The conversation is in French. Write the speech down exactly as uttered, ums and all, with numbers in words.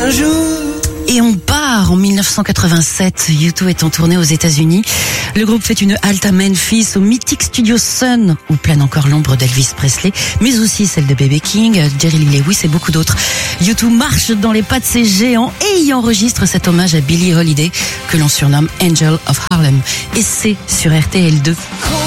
un jour. Et on part en mille neuf cent quatre-vingt-sept. U deux est en tournée aux États-Unis. Le groupe fait une halte à Memphis, au mythique studio Sun, où plane encore l'ombre d'Elvis Presley, mais aussi celle de B B King, Jerry Lee Lewis et beaucoup d'autres. U deux marche dans les pas de ces géants et y enregistre cet hommage à Billie Holiday, que l'on surnomme Angel of Harlem. Et c'est sur R T L deux.